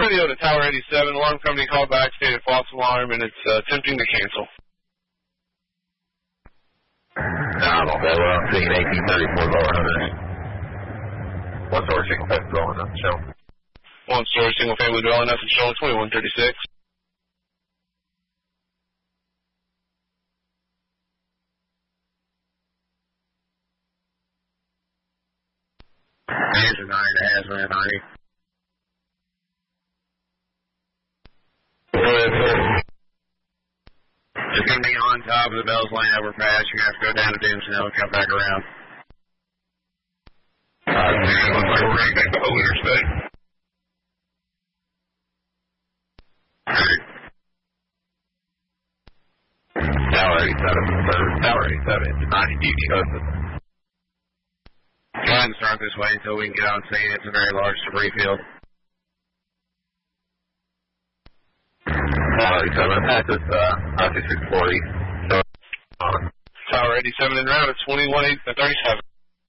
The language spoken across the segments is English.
radio to Tower 87. Alarm company called back, stated false alarm, and it's attempting to cancel. No, okay, well, I'm seeing 1834 lower hunters. One story single family dwelling, nothing showing. One story single family dwelling, nothing showing, 2136. Answer 9 to Hazmat 90. It's going to be on top of the Bells Lane overpass. You're going to have to go down to Dimsdale and come back around. Looks like we're going to take the whole interstate. Tower 87 to 90 DD Hudson. Go ahead and start this way until we can get on scene. It's a very large debris field. Tower 87, that's just 640. Tower 87 en route at 2137.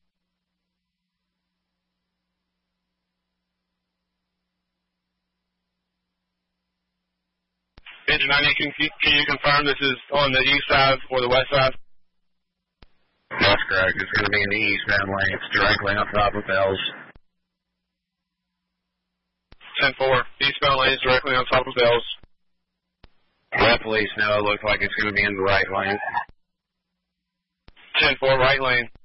Engine 90, can you confirm this is on the east side or the west side? That's correct. It's going to be in the eastbound lane. It's directly on top of Bells. 10-4. Eastbound lane is directly on top of Bells. Let police know it looks like it's going to be in the right lane. 10-4, right lane.